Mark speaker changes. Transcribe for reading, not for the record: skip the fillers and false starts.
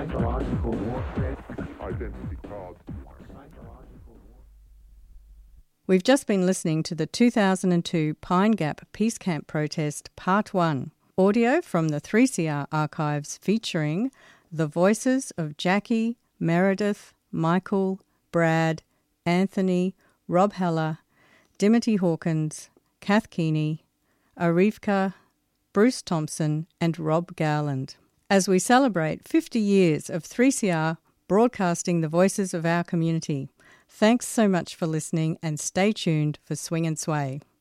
Speaker 1: Psychological warfare. Identity cards.
Speaker 2: We've just been listening to the 2002 Pine Gap Peace Camp protest, Part 1, audio from the 3CR archives featuring the voices of Jackie, Meredith, Michael, Brad, Anthony, Rob Heller, Dimity Hawkins, Kath Keeney, Arifka, Bruce Thompson and Rob Garland, as we celebrate 50 years of 3CR broadcasting the voices of our community. Thanks so much for listening and stay tuned for Swing and Sway.